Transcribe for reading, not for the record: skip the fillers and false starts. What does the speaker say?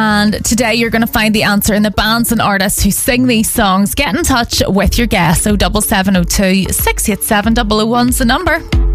And today you're going to find the answer in the bands and artists who sing these songs. Get in touch with your guess. 07702 687 001's the number.